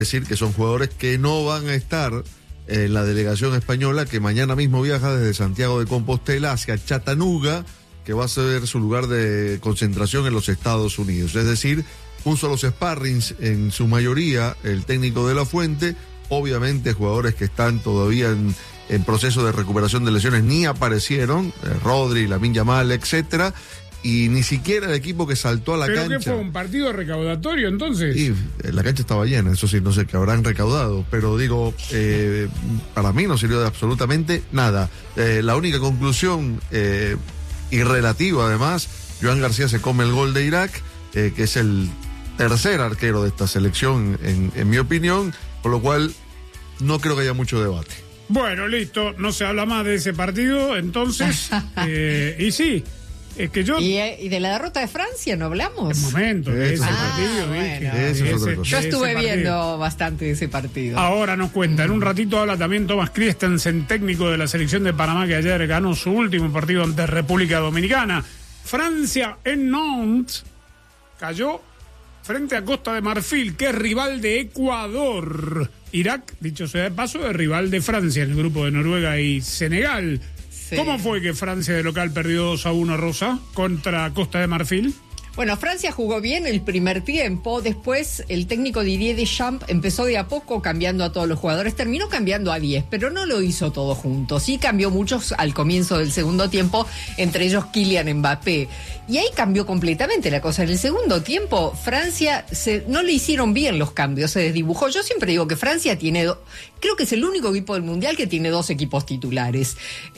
decir que son jugadores que no van a estar en la delegación española, que mañana mismo viaja desde Santiago de Compostela hacia Chattanooga, que va a ser su lugar de concentración en los Estados Unidos. Es decir, puso los sparrings en su mayoría el técnico de La Fuente. Obviamente jugadores que están todavía en proceso de recuperación de lesiones ni aparecieron, Rodri, Lamine Yamal, etcétera, y ni siquiera el equipo que saltó a la cancha. ¿Pero qué fue, un partido recaudatorio entonces? Y la cancha estaba llena, eso sí, no sé qué habrán recaudado, pero digo, para mí no sirvió de absolutamente nada. La única conclusión, y relativa además, Joan García se come el gol de Irak, que es el tercer arquero de esta selección, en mi opinión, por lo cual no creo que haya mucho debate. Bueno, listo, no se habla más de ese partido, entonces, y sí, es que yo... ¿Y de la derrota de Francia no hablamos? Un momento, de ese partido, bueno. dije. Eso es otra cosa. Yo estuve viendo bastante de ese partido. Ahora nos cuenta, en un ratito habla también Thomas Christensen, técnico de la selección de Panamá, que ayer ganó su último partido ante República Dominicana. Francia en Nantes cayó frente a Costa de Marfil, que es rival de Ecuador. Irak, dicho sea de paso, es rival de Francia en el grupo de Noruega y Senegal. Sí. ¿Cómo fue que Francia de local perdió 2-1, Rosa, contra Costa de Marfil? Bueno, Francia jugó bien el primer tiempo, después el técnico Didier Deschamps empezó de a poco cambiando a todos los jugadores, terminó cambiando a 10, pero no lo hizo todo junto, sí cambió muchos al comienzo del segundo tiempo, entre ellos Kylian Mbappé, y ahí cambió completamente la cosa. En el segundo tiempo, Francia no le hicieron bien los cambios, se desdibujó. Yo siempre digo que Francia tiene, creo que es el único equipo del Mundial que tiene 2 equipos titulares.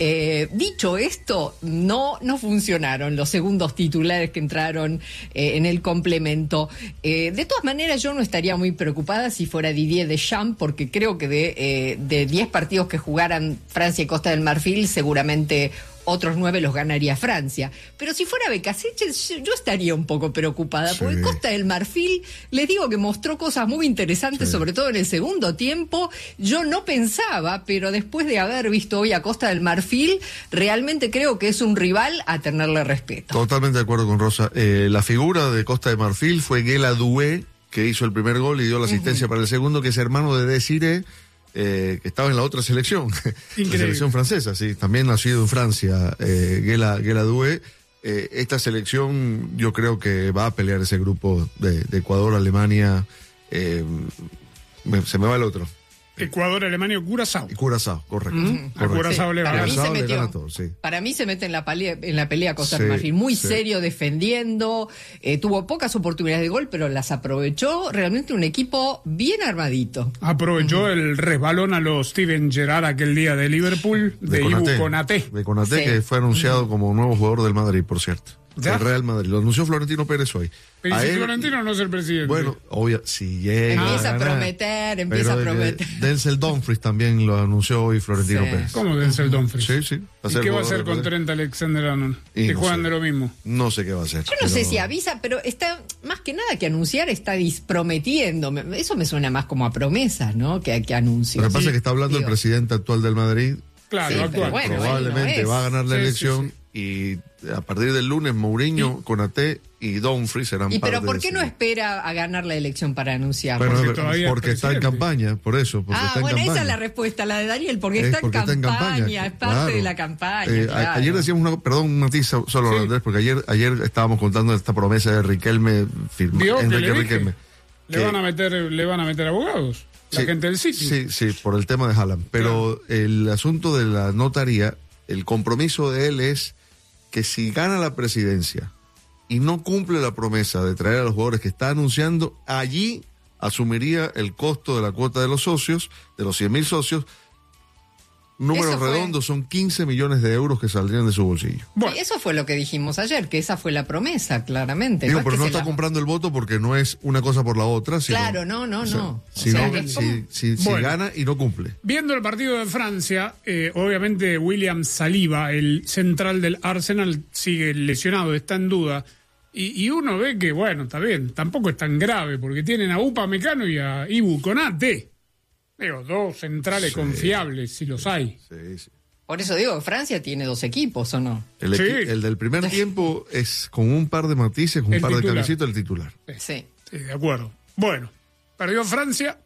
Dicho esto, no funcionaron los segundos titulares que entraron en el complemento. De todas maneras, yo no estaría muy preocupada si fuera Didier Deschamps, porque creo que de 10 partidos que jugaran Francia y Costa del Marfil, seguramente otros 9 los ganaría Francia. Pero si fuera Becasseche, yo estaría un poco preocupada, sí, porque Costa del Marfil, les digo que mostró cosas muy interesantes, sí, sobre todo en el segundo tiempo. Yo no pensaba, pero después de haber visto hoy a Costa del Marfil, realmente creo que es un rival a tenerle respeto. Totalmente de acuerdo con Rosa. La figura de Costa de Marfil fue Guela Doué, que hizo el primer gol y dio la asistencia para el segundo, que es hermano de Desiré, que estaba en la otra selección, la selección francesa, sí, también nacido en Francia, Guela Doué. Esta selección yo creo que va a pelear ese grupo de Ecuador, Alemania, se me va el otro. Ecuador, Alemania, Curazao. Curazao, correcto. A Curazao le va a ganar. Para mí se metió. Todo, sí. Para mí se mete en la pelea Costa de Marfil. Muy serio, defendiendo. Tuvo pocas oportunidades de gol, pero las aprovechó. Realmente un equipo bien armadito. Aprovechó el resbalón a los Steven Gerrard aquel día de Liverpool, de Ibu Konaté. De Konaté, que fue anunciado como nuevo jugador del Madrid, por cierto. ¿Ya? El Real Madrid. Lo anunció Florentino Pérez hoy. Pero si Florentino no es el presidente. Bueno, obvio, si llega. Empieza a prometer. Denzel Dumfries también lo anunció hoy Florentino Pérez. ¿Cómo Denzel Dumfries? Sí. ¿Y qué va a hacer con Trent Alexander-Arnold? Que juegan de lo mismo. No sé qué va a hacer. Yo no sé si avisa, pero está, más que nada que anunciar, está prometiendo. Eso me suena más como a promesas, ¿no? Que a anuncios. Lo que pasa es que está hablando el presidente actual del Madrid. Claro, actual. Bueno, probablemente va a ganar la elección. Y a partir del lunes Mourinho, Konaté y Dumfries serán parte. ¿Pero por qué no espera a ganar la elección para anunciar? Bueno, porque está en campaña, por eso. Bueno, esa es la respuesta, la de Daniel, porque está en campaña, es parte de la campaña. Claro. Ayer decíamos un matiz solo, Andrés, porque ayer estábamos contando esta promesa de Riquelme, Enrique Riquelme. Le van a meter abogados. La gente del City. Sí, por el tema de Haaland. Pero el asunto de la notaría, el compromiso de él es que si gana la presidencia y no cumple la promesa de traer a los jugadores que está anunciando, allí asumiría el costo de la cuota de los socios, de los 100.000 socios. Números redondos, son 15 millones de euros que saldrían de su bolsillo. Bueno, eso fue lo que dijimos ayer, que esa fue la promesa, claramente. Digo, pero no está comprando el voto porque no es una cosa por la otra. Sino, claro, no. Si gana y no cumple. Viendo el partido de Francia, obviamente William Saliba, el central del Arsenal, sigue lesionado, está en duda. Y uno ve que, bueno, está bien, tampoco es tan grave, porque tienen a Upamecano y a Ibu Konaté. Digo, 2 centrales confiables, si los hay. Sí. Por eso digo, Francia tiene 2 equipos, ¿o no? El del primer tiempo es con un par de matices, con un par de cambiecitos, el titular. Sí, de acuerdo. Bueno, perdió Francia,